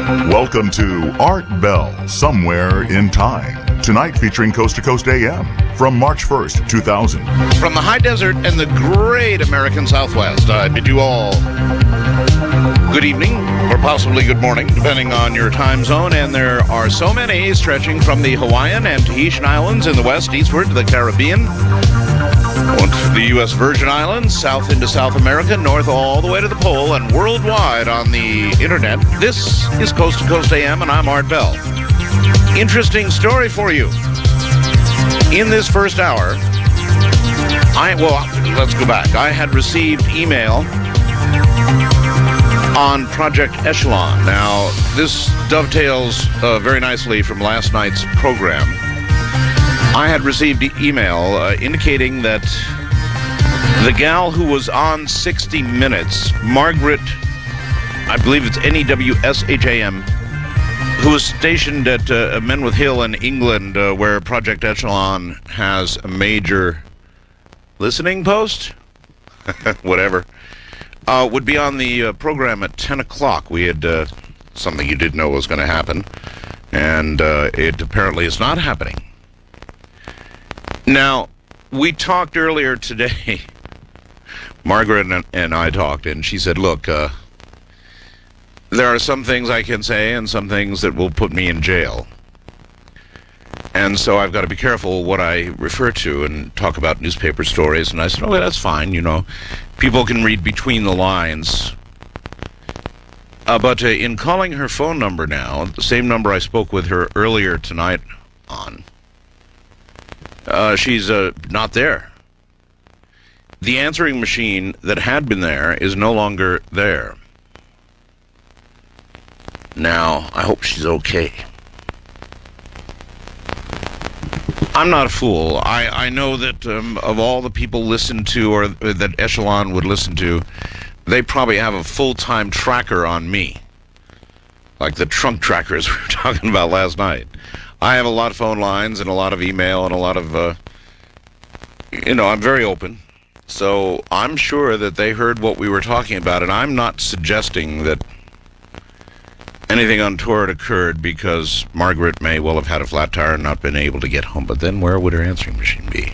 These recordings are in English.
Welcome to Art Bell, Somewhere in Time. Tonight featuring Coast to Coast AM from March 1st, 2000. From the high desert and the great American Southwest, I bid you all good evening, or possibly good morning, depending on your time zone. And there are so many stretching from the Hawaiian and Tahitian Islands in the west eastward to the Caribbean, the U.S. Virgin Islands, south into South America, north all the way to the pole, and worldwide on the internet. This is Coast to Coast AM, and I'm Art Bell. Interesting story for you. In this first hour, let's go back. I had received email on Project Echelon. Now, this dovetails very nicely from last night's program. I had received email indicating that the gal who was on 60 Minutes, Margaret, I believe it's NEWSHAM, who was stationed at Menwith Hill in England, where Project Echelon has a major listening post, whatever, would be on the program at 10 o'clock. We had something you didn't know was going to happen, and it apparently is not happening. Now, we talked earlier today, Margaret and I talked, and she said, look, there are some things I can say and some things that will put me in jail. And so I've got to be careful what I refer to and talk about newspaper stories. And I said, oh, that's fine, you know. People can read between the lines. But in calling her phone number now, the same number I spoke with her earlier tonight on, she's not there. The answering machine that had been there is no longer there. Now, I hope she's okay. I'm not a fool. I know that of all the people listened to, or that Echelon would listen to, they probably have a full-time tracker on me. Like the trunk trackers we were talking about last night. I have a lot of phone lines and a lot of email and a lot of, I'm very open. So I'm sure that they heard what we were talking about, and I'm not suggesting that anything untoward occurred because Margaret may well have had a flat tire and not been able to get home. But then where would her answering machine be?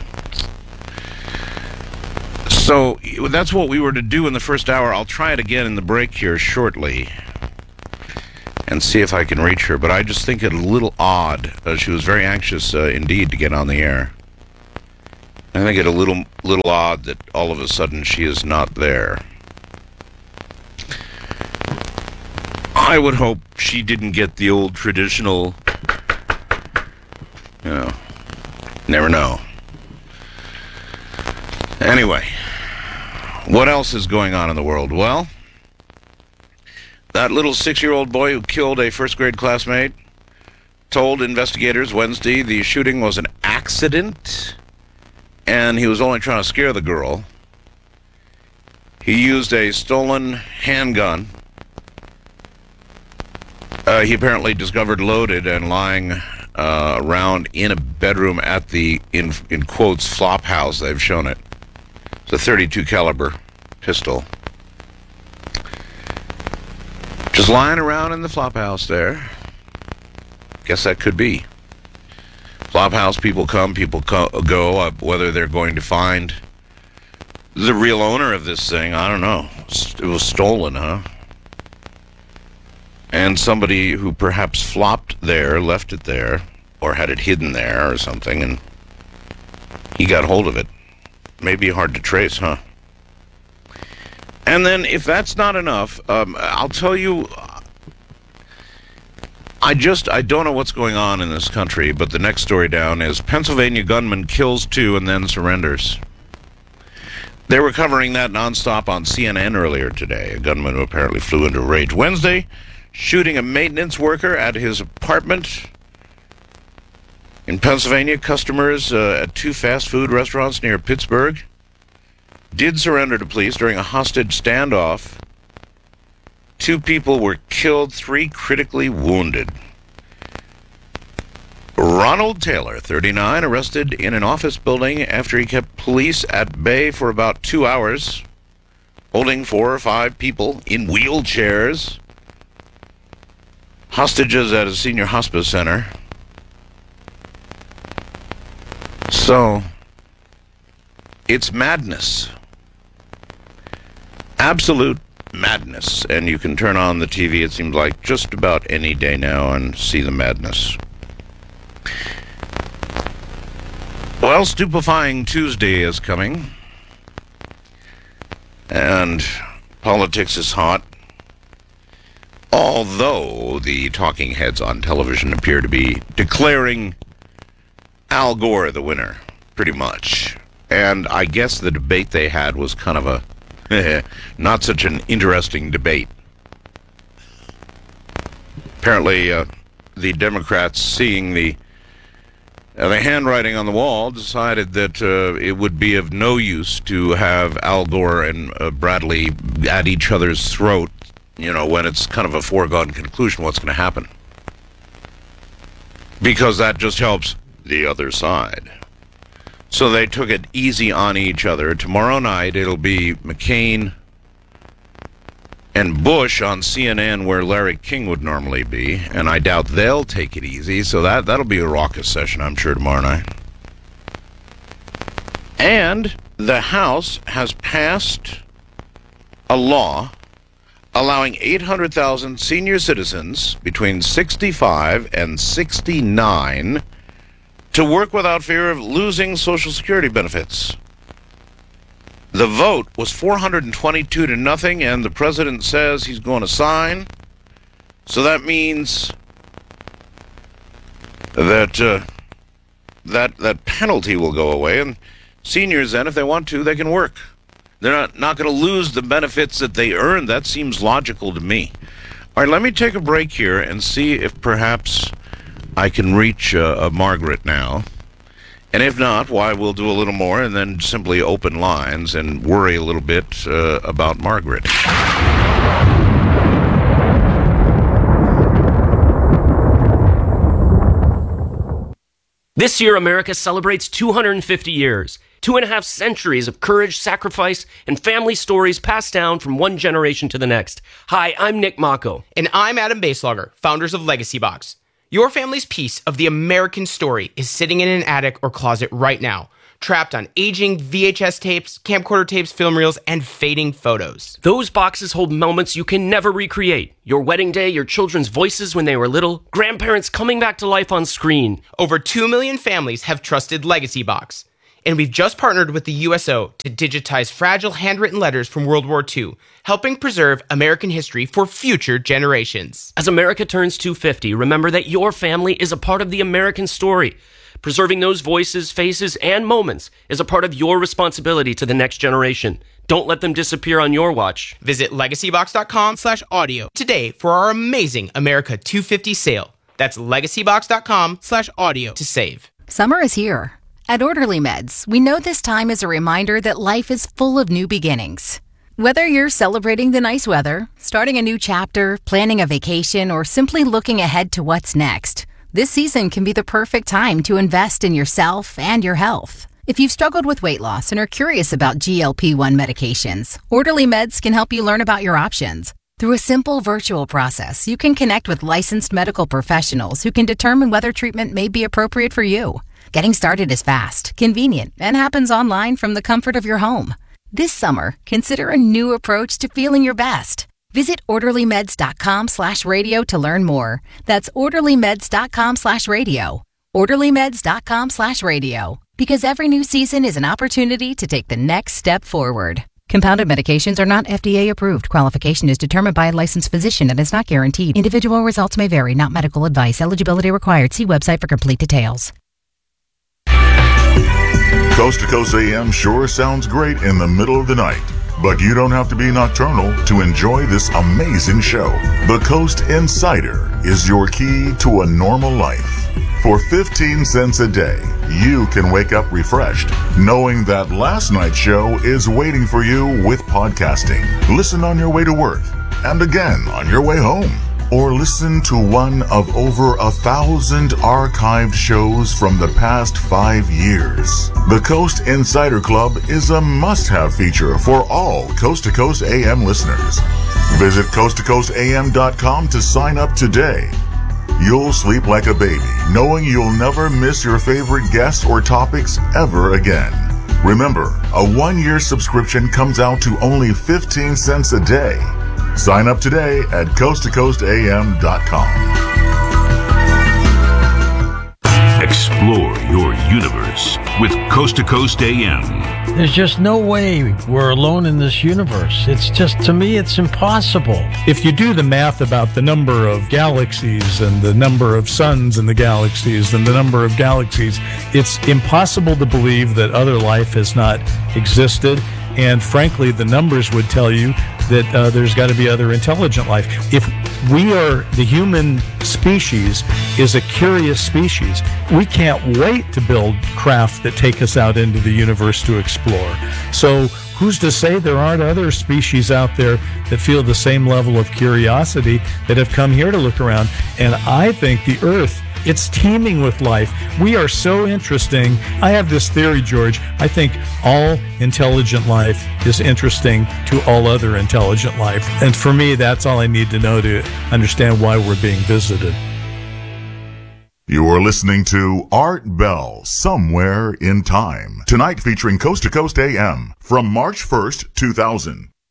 So that's what we were to do in the first hour. I'll try it again in the break here shortly and see if I can reach her. But I just think it a little odd. She was very anxious indeed to get on the air. I think it a little odd that all of a sudden she is not there. I would hope she didn't get the old traditional, never know. Anyway, what else is going on in the world? Well, that little 6-year-old boy who killed a first-grade classmate told investigators Wednesday the shooting was an accident, and he was only trying to scare the girl. He used a stolen handgun. He apparently discovered loaded and lying around in a bedroom at the, in quotes, flop house. They've shown it. It's a .32 caliber pistol. Just lying around in the flop house there. Guess that could be. Flop house, people come, people go. Whether they're going to find the real owner of this thing, I don't know. It was stolen, huh? And somebody who perhaps flopped there, left it there, or had it hidden there or something, and he got hold of it. Maybe hard to trace, huh? And then, if that's not enough, I'll tell you, I don't know what's going on in this country, but the next story down is Pennsylvania gunman kills 2 and then surrenders. They were covering that nonstop on CNN earlier today. A gunman who apparently flew into rage Wednesday, shooting a maintenance worker at his apartment in Pennsylvania. Customers at 2 fast food restaurants near Pittsburgh did surrender to police during a hostage standoff. 2 people were killed, 3 critically wounded. Ronald Taylor, 39, arrested in an office building after he kept police at bay for about 2 hours, holding 4 or 5 people in wheelchairs hostages at a senior hospice center. So, it's madness. Absolute madness. And you can turn on the TV, it seems like, just about any day now and see the madness. Well, Stupefying Tuesday is coming. And politics is hot. Although the talking heads on television appear to be declaring Al Gore the winner, pretty much. And I guess the debate they had was kind of a not such an interesting debate. Apparently, the Democrats, seeing the handwriting on the wall, decided that it would be of no use to have Al Gore and Bradley at each other's throat, when it's kind of a foregone conclusion what's going to happen. Because that just helps the other side. So they took it easy on each other. Tomorrow night, it'll be McCain and Bush on CNN, where Larry King would normally be, and I doubt they'll take it easy, so that'll be a raucous session, I'm sure, tomorrow night. And the House has passed a law allowing 800,000 senior citizens between 65 and 69 to work without fear of losing Social Security benefits. The vote was 422 to nothing, and the president says he's going to sign. So that means that that penalty will go away, and seniors then, if they want to, they can work. They're not going to lose the benefits that they earned. That seems logical to me. All right, let me take a break here and see if perhaps I can reach Margaret now. And if not, why, we'll do a little more and then simply open lines and worry a little bit about Margaret. This year, America celebrates 250 years, 2.5 centuries of courage, sacrifice, and family stories passed down from one generation to the next. Hi, I'm Nick Mako. And I'm Adam Baselogger, founders of Legacy Box. Your family's piece of the American story is sitting in an attic or closet right now, trapped on aging VHS tapes, camcorder tapes, film reels, and fading photos. Those boxes hold moments you can never recreate. Your wedding day, your children's voices when they were little, grandparents coming back to life on screen. Over 2 million families have trusted Legacy Box. And we've just partnered with the USO to digitize fragile handwritten letters from World War II, helping preserve American history for future generations. As America turns 250, remember that your family is a part of the American story. Preserving those voices, faces, and moments is a part of your responsibility to the next generation. Don't let them disappear on your watch. Visit legacybox.com/audio today for our amazing America 250 sale. That's legacybox.com/audio to save. Summer is here. At Orderly Meds, we know this time is a reminder that life is full of new beginnings. Whether you're celebrating the nice weather, starting a new chapter, planning a vacation, or simply looking ahead to what's next, this season can be the perfect time to invest in yourself and your health. If you've struggled with weight loss and are curious about GLP-1 medications, Orderly Meds can help you learn about your options. Through a simple virtual process, you can connect with licensed medical professionals who can determine whether treatment may be appropriate for you. Getting started is fast, convenient, and happens online from the comfort of your home. This summer, consider a new approach to feeling your best. Visit orderlymeds.com/radio to learn more. That's orderlymeds.com/radio. orderlymeds.com/radio. Because every new season is an opportunity to take the next step forward. Compounded medications are not FDA approved. Qualification is determined by a licensed physician and is not guaranteed. Individual results may vary, not medical advice. Eligibility required. See website for complete details. Coast to Coast AM sure sounds great in the middle of the night, but you don't have to be nocturnal to enjoy this amazing show. The Coast Insider is your key to a normal life. For 15 cents a day, you can wake up refreshed, knowing that last night's show is waiting for you with podcasting. Listen on your way to work, and again on your way home. Or listen to one of over 1,000 archived shows from the past 5 years. The Coast Insider Club is a must-have feature for all Coast to Coast AM listeners. Visit coasttocoastam.com to sign up today you'll sleep like a baby, knowing you'll never miss your favorite guests or topics ever again. Remember, a 1-year subscription comes out to only 15 cents a day. Sign up today at coasttocoastam.com. Explore your universe with Coast to Coast AM. There's just no way we're alone in this universe. It's just, to me, it's impossible. If you do the math about the number of galaxies and the number of suns in the galaxies and the number of galaxies, it's impossible to believe that other life has not existed. And frankly, the numbers would tell you that there's got to be other intelligent life. If we are, the human species is a curious species, we can't wait to build craft that take us out into the universe to explore. So who's to say there aren't other species out there that feel the same level of curiosity that have come here to look around? And I think the Earth, it's teeming with life. We are so interesting. I have this theory, George. I think all intelligent life is interesting to all other intelligent life. And for me, that's all I need to know to understand why we're being visited. You are listening to Art Bell, Somewhere in Time. Tonight featuring Coast to Coast AM from March 1st, 2000.